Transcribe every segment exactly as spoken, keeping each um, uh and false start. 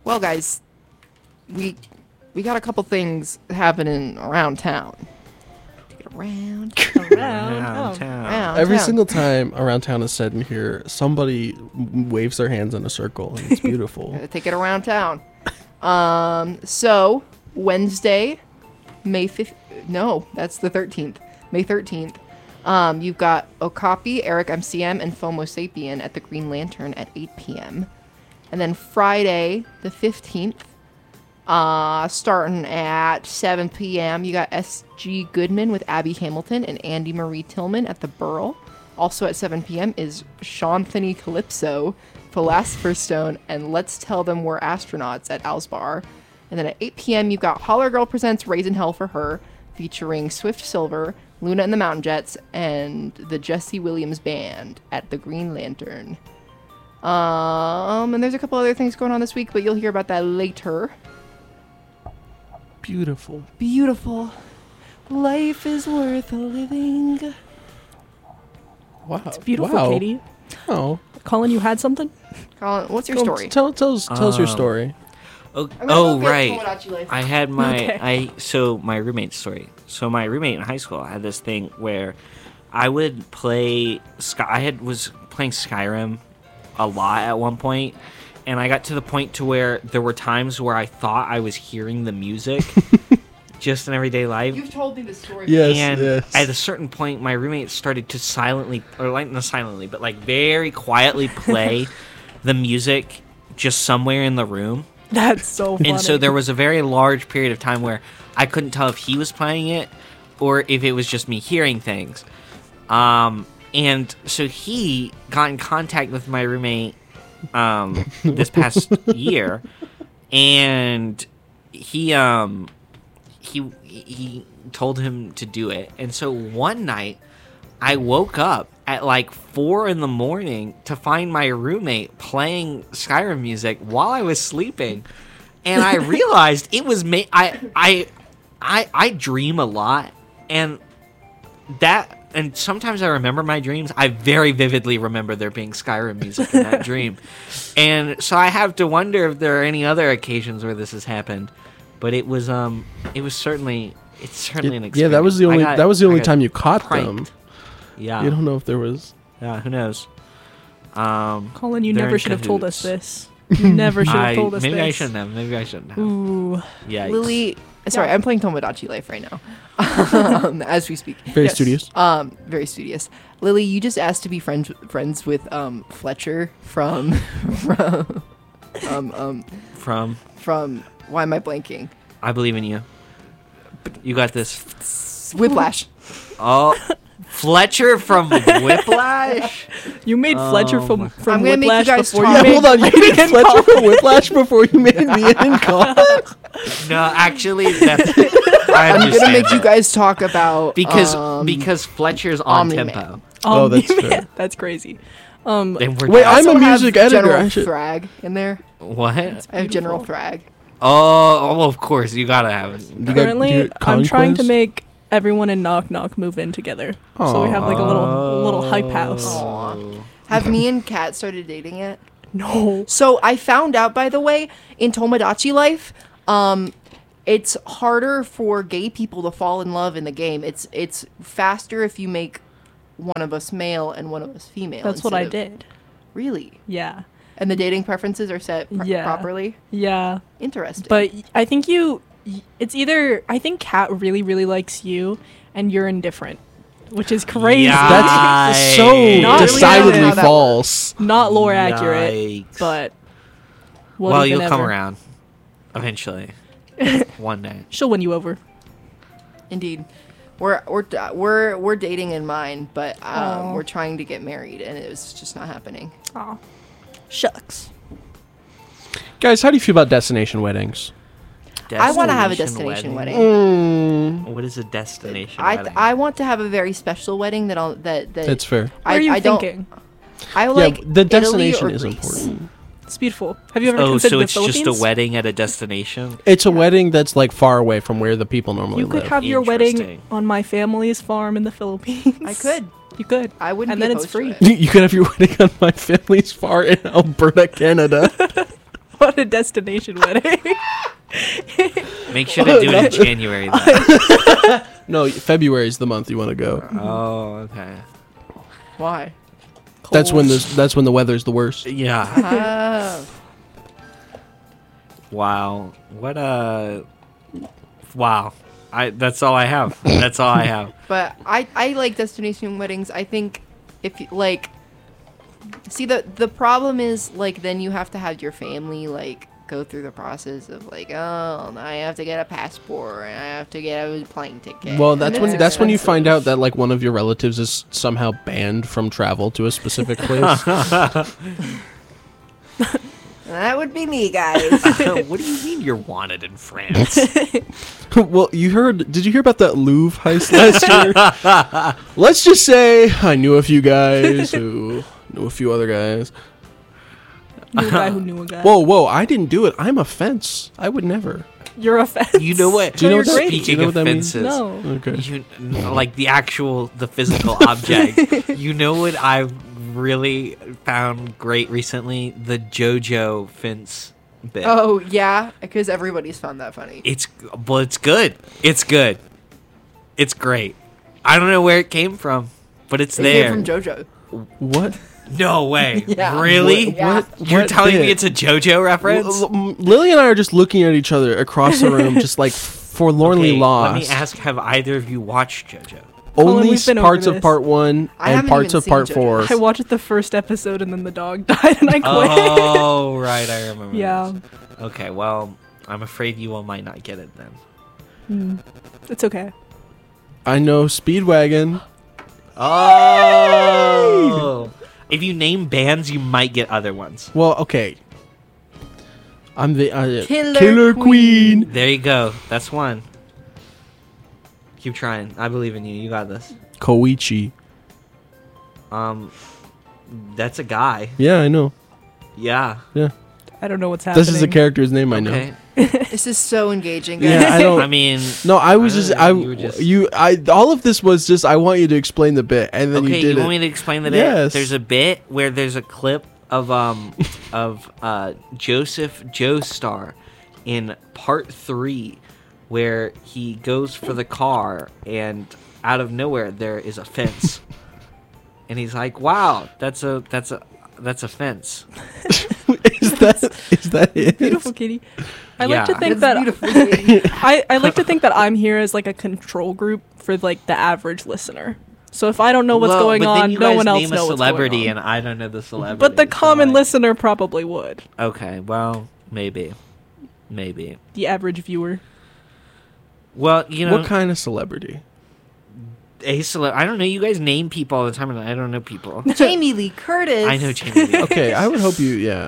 Well, guys, we we got a couple things happening around town. Take it around, Around, Around oh. town. around Every town. single time around town is said in here, somebody w- waves their hands in a circle, and it's beautiful. Gotta take it around town. Um, so Wednesday, May fifth. No, that's the thirteenth. May thirteenth. Um, you've got Okapi, Eric M C M, and FOMO Sapien at the Green Lantern at eight p.m. And then Friday, the fifteenth, uh, starting at seven p.m., you got S G Goodman with Abby Hamilton and Andy Marie Tillman at the Burl. Also at seven p.m. is Shanthony Calypso, Philosopher's Stone, and Let's Tell Them We're Astronauts at Al's Bar. And then at eight p.m., you've got Holler Girl Presents Raising Hell for Her, featuring Swift Silver, Luna and the Mountain Jets, and the Jesse Williams Band at the Green Lantern. Um, and there's a couple other things going on this week, but you'll hear about that later. Beautiful. Beautiful. Life is worth living. Wow. It's beautiful, wow. Katie. Oh. Colin, you had something? Colin, what's your Go- story? Tell, tell us, tell us your Um, story. Oh, I'm gonna oh go get right. Tomodachi Life. I had my Okay. I so my roommate's story. So my roommate in high school had this thing where I would play Sky. I had was playing Skyrim a lot at one point, and I got to the point to where there were times where I thought I was hearing the music just in everyday life. You've told me this story. Yes, and yes. at a certain point, my roommate started to silently, or like not silently, but like very quietly play the music just somewhere in the room. That's so funny. And so there was a very large period of time where I couldn't tell if he was playing it or if it was just me hearing things. Um, and so he got in contact with my roommate um, this past year, and he um he he told him to do it. And so one night, I woke up at like four in the morning to find my roommate playing Skyrim music while I was sleeping, and I realized it was me. I I I I dream a lot, and that and sometimes I remember my dreams. I very vividly remember there being Skyrim music in that dream, and so I have to wonder if there are any other occasions where this has happened. But it was um it was certainly it's certainly an Yeah, experience. that was the I only got- that was the I only got time you caught pranked. them. Yeah. You don't know if there was. Yeah, who knows? Um, Colin, you they're never in should have told us cahoots. this. You never should I, have told us maybe this. I shouldn't have. Maybe I shouldn't have. Ooh. Yeah. Lily, sorry, Yeah. I'm playing Tomodachi Life right now, um, as we speak. Very Yes. studious. Um, very studious. Lily, you just asked to be friends friends with um Fletcher from from um um From from why am I blanking? I believe in you. You got this. Whiplash. Oh, Fletcher from Whiplash. You made Oh Fletcher my- from, from I'm gonna make you Whiplash guys before talk. you Yeah, made hold on. You Lightning made and Fletcher Colin. from Whiplash before you made me in Colin. No, actually, that's. I I'm understand gonna make you that. guys talk about because um, because Fletcher's on Omni-Man. tempo. Oh, Um, that's yeah, fair. that's crazy. Um, And we're Wait, down- I'm a also have music editor. General I should- Thrag in there. what? I have General Thrag. Oh, oh, of course you gotta have it. You got- currently, you got I'm trying to conquest? make everyone in Knock Knock move in together. So we have like a little little hype house. Aw. Have me and Kat started dating yet? No. So I found out, by the way, in Tomodachi Life, um, it's harder for gay people to fall in love in the game. It's it's faster if you make one of us male and one of us female. That's what instead I of- did. Really? Yeah. And the dating preferences are set pr- Yeah. properly? Yeah. Interesting. But I think you, it's either, I think Kat really, really likes you and you're indifferent, which is crazy. Yeah. That's Yikes. so Not really decidedly how that false. Not lore accurate, Yikes. but what well, even you'll come ever. around eventually, one day. She'll win you over. Indeed. We're we're d- we're we're dating in mind, but um, Aw. we're trying to get married, and it's just not happening. Oh, shucks. Guys, how do you feel about destination weddings? I want to have a destination wedding. Mm, What is a destination I wedding? I want to have a very special wedding that I'll that that that's fair. I, What are you I don't thinking? I Yeah, like the Italy destination or is Greece. important. It's beautiful. Have you ever oh, considered so the it's just a Philippines? wedding at a destination? It's a wedding that's like far away from where the people normally You could live. have your wedding Interesting. on my family's farm in the Philippines. I could. You could. I wouldn't. And be then it's opposed to free. it. You could have your wedding on my family's farm in Alberta, Canada. What a destination wedding. Make sure to do it in January. Though. No, February is the month you want to go. Oh, okay. Why? That's when the that's when the weather's the worst. Yeah. Ah. Wow. What a. Wow. I. That's all I have. That's all I have. But I, I like destination weddings. I think if you, like, see the the problem is like then you have to have your family like go through the process of like, oh, now I have to get a passport and I have to get a plane ticket. Well, and that's it's when that's when you expensive. find out that like one of your relatives is somehow banned from travel to a specific place. That would be me, guys. What do you mean you're wanted in France? Well, you heard? Did you hear about that Louvre heist last year? Let's just say I knew a few guys who knew a few other guys. Knew a guy who knew a guy. Whoa, whoa! I didn't do it. I'm a fence. I would never. You're a fence. You know what? Do you know what that- Great. do you Speaking know of what that means? fences, No. Okay. you, like the actual, the physical object. You know what I really found great recently? The JoJo fence bit. Oh yeah, because everybody's found that funny. It's well, it's good. It's good. It's great. I don't know where it came from, but it's It there. came from JoJo. What? No way. Yeah. Really? What- Yeah. What? You're what telling me bit? it's a JoJo reference? L- L- Lily and I are just looking at each other across the room, just like forlornly Okay, lost. Let me ask: have either of you watched JoJo? Colin, Only we've been parts over of this. part one I and haven't parts even of seen part JoJo. four. I watched the first episode and then the dog died and I quit. Oh, right. I remember. Yeah. this. Okay. Well, I'm afraid you all might not get it then. Hmm. It's okay. I know Speedwagon. Oh. If you name bands, you might get other ones. Well, okay. I'm the uh, Killer Queen. There you go. That's one. Keep trying. I believe in you. You got this. Koichi. Um, that's a guy. Yeah, I know. Yeah. Yeah. I don't know what's happening. This is a character's name, I know. Okay. This is so engaging, guys. Yeah, I don't. I mean, No, I was I just don't I know, you were just- you I all of this was just I want you to explain the bit and then okay. you You, did want it. me to explain the bit? Yes. There's a bit where there's a clip of um of uh Joseph Joestar in part three, where he goes for the car and out of nowhere there is a fence, and he's like, "Wow, that's a that's a that's a fence." is that is that it? Beautiful kitty. I Yeah. like to think It's that beautiful. Katie. I, I like to think that I'm here as like a control group for like the average listener. So if I don't know what's Well, going but then on, you no guys one else name knows a what's celebrity, going on. and I don't know the celebrity. But the so, common like- listener probably would. Okay, well, maybe, maybe. The average viewer. Well, you know, What kind of celebrity? a cele- I don't know. You guys name people all the time, and I don't know people. Jamie Lee Curtis. I know Jamie Lee. Okay, I would hope you yeah.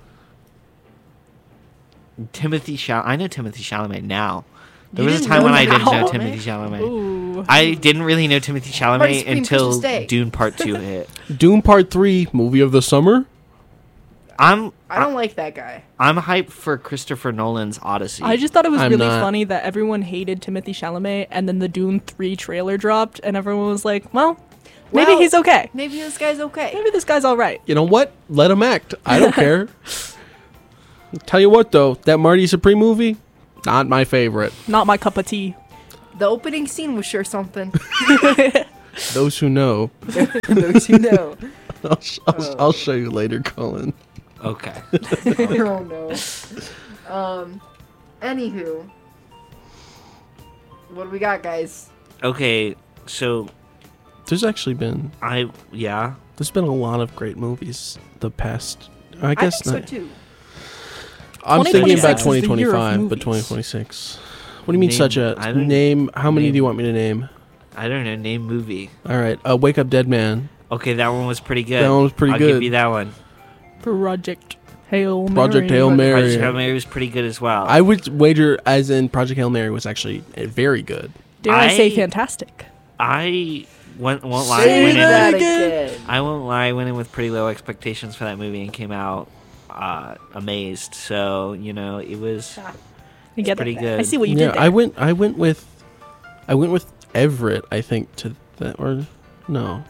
Timothy Chal. I know Timothy Chalamet now. There You was a didn't time know when I that? didn't know How? Timothy Chalamet. Ooh. I didn't really know Timothy Part of Chalamet Supreme until Crystal State. Dune Part Two hit. Doom Part three, movie of the summer? I'm I don't like that guy. I'm hyped for Christopher Nolan's Odyssey. I just thought it was I'm really not. funny that everyone hated Timothy Chalamet and then the Dune three trailer dropped and everyone was like, well, maybe Well, he's okay. Maybe this guy's okay. Maybe this guy's all right. You know what? Let him act. I don't care. Tell you what though, that Marty Supreme movie, not my favorite. Not my cup of tea. The opening scene was sure something. Those who know, Those who know. I'll, sh- I'll, I'll show you later, Colin. okay. Oh no. Um. Anywho, what do we got, guys? Okay. So There's actually been I yeah. there's been a lot of great movies the past. I I guess think so not. too. I'm thinking about twenty twenty-six is the year of twenty twenty-five, but movies. twenty twenty-six. What do you mean Name- such a I don't- name? How many name- do you want me to name? I don't know. Name movie. All right, uh, Wake Up Dead Man. Okay, that one was pretty good. That one was pretty I'll good. give you that one. Project Hail Mary. Project Hail Mary. Project Hail Mary was pretty good as well. I would wager, as in Project Hail Mary was actually uh, very good. Dare I, say I- fantastic? I won't, won't lie. Say Went that in, again. I won't lie. I went in with pretty low expectations for that movie and came out uh, amazed. So you know, it was. I get pretty it. good. I see what you yeah, did there. I went. I went with. I went with Everett. I think to that or no.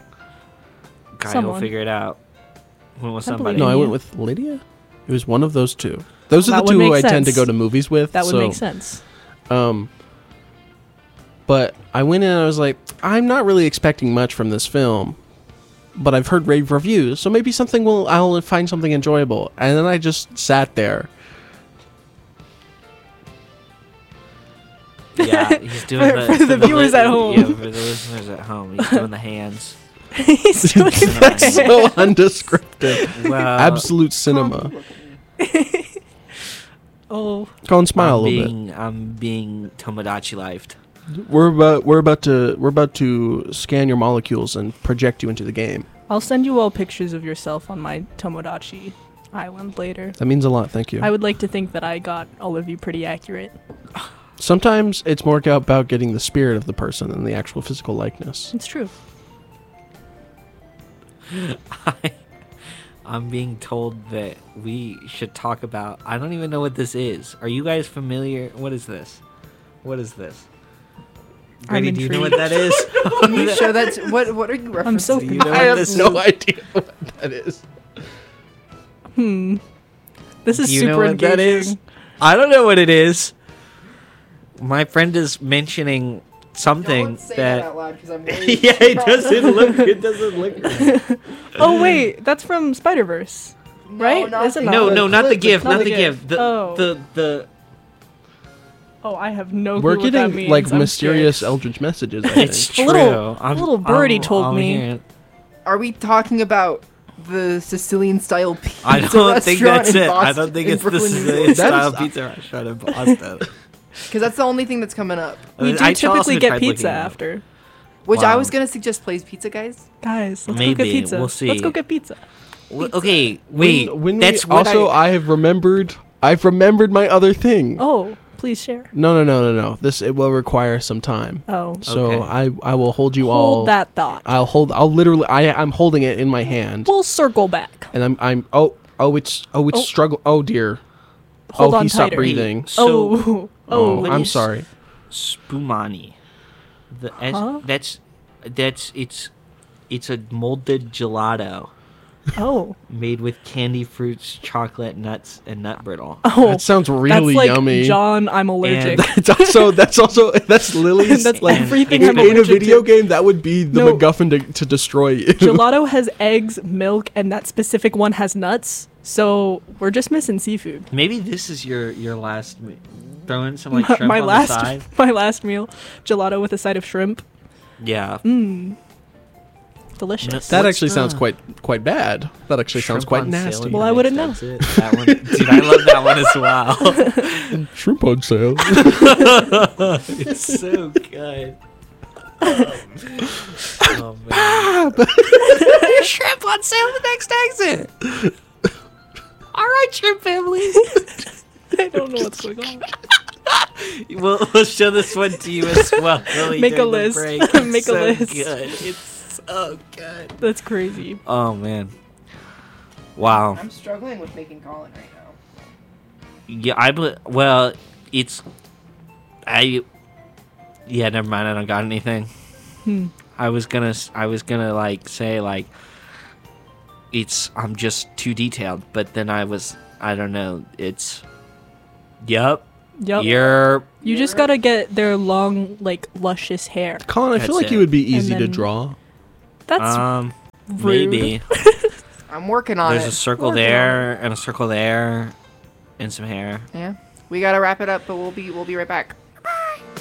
Guy will Someone. figure it out. When was I believe somebody? No, I Yeah. went with Lydia. It was one of those two. Those are That the would two make I tend to sense. go to movies with. That would so, make sense. Um, but I went in and I was like, I'm not really expecting much from this film, but I've heard rave reviews, so maybe something will I'll find something enjoyable. And then I just sat there. Yeah, he's doing For- the, for the viewers li- at home. Yeah, for the listeners at home, he's doing the hands. He's doing That's so undescriptive. Well, Absolute cinema. Oh, Colin, smile I'm a little being, I'm being Tomodachi lifed. bit. We're about we're about to we're about to scan your molecules and project you into the game. I'll send you all pictures of yourself on my Tomodachi island later. That means a lot. Thank you. I would like to think that I got all of you pretty accurate. Sometimes it's more about getting the spirit of the person than the actual physical likeness. It's true. I, I'm being told that we should talk about. I don't even know what this is. Are you guys familiar? What is this? What is this? I'm Grady, do you know what intrigued. that is? Can you show that? To, what What are you referencing? I'm so Do you know I what have this no is? idea what that is. Hmm. This is Do you super know what engaging. that is? I don't know what it is. My friend is mentioning something Don't say that, that. out loud because I'm really Yeah, it doesn't look. It doesn't look. Right. Oh wait, that's from Spider Verse, right? not Is it the- not? No, the no, not the clip, gift. not Not the the gift. gift. The Oh. the the. Oh, I have no We're clue what that getting means. like I'm mysterious scared. eldritch messages. I think. It's A true. little- I'm- a little birdie I'm- told I'm me. hearing- Are we talking about the Sicilian style pizza I don't think restaurant that's in it. I Boston- don't think in it's the Brooklyn, New Sicilian York? style That is- pizza restaurant in Boston. Because that's the only thing that's coming up. We do I also typically get tried pizza looking it up. after. Which I Wow. was gonna suggest plays pizza, guys. Guys, let's Maybe. go get pizza. We'll Let's see. go get pizza. W- Okay, wait. When, when that's we, what also I, I have remembered. I've remembered my other thing. Oh, please share. No, no, no, no, no. This it will require some time. Oh, So Okay. I I will hold you all. hold that thought. I'll hold. I'll literally. I I'm holding it in my hand, We'll circle back. and I'm I'm. Oh oh it's oh it's Oh. struggle. Oh dear. Hold oh on he stopped tighter. breathing. So oh, oh, what I'm is- sorry. spumani. The as, Huh? that's that's it's it's a molded gelato oh, made with candy fruits, chocolate, nuts, and nut brittle. oh. That sounds That's really like yummy. John, I'm allergic. That's also that's also that's Lily's. That's like everything in, I'm in a allergic video to. game that would be the No. MacGuffin to, to destroy you. Gelato has eggs, milk, and that specific one has nuts. So we're just missing seafood. Maybe this is your your last. Me- throw in some like my shrimp my on last, the side. my last meal, gelato with a side of shrimp. Yeah. Mmm, delicious. That What's actually sounds the- quite quite bad. That actually sounds Shrimp quite on nasty. sale, Well, I yes, wouldn't know. that's it. That one, dude, I love that one as well. Shrimp on sale. It's so good. Oh man. Shrimp on sale the next exit. All right, shrimp families. I don't know what's going on. We'll, we'll show this one to you as well. Lily, Make a during the list. break. It's Make a so list. Good. It's so good. That's crazy. Oh man. Wow. I'm struggling with making Colin right now. Yeah, I bel well, it's I. Yeah, never mind. I don't got anything. Hmm. I was gonna, s- I was gonna like say like, it's I'm just too detailed, but then I was, I don't know. It's, yup, Yup. you're. You just gotta get their long, like, luscious hair. Colin, I That's feel like it. you would be And easy to then- draw. That's Um, rude. maybe I'm working on there's it. a circle Working on there and a circle there, and some hair. Yeah. We gotta wrap it up, but we'll be we'll be right back.